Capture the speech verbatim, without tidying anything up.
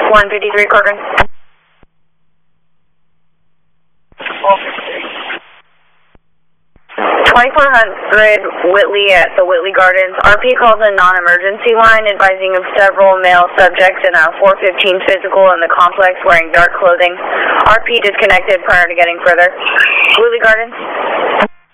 one fifty-three Corcoran. twenty-four hundred Whitley at the Whitley Gardens. R P calls a non-emergency line advising of several male subjects in a four fifteen physical in the complex wearing dark clothing. R P disconnected prior to getting further. Whitley Gardens.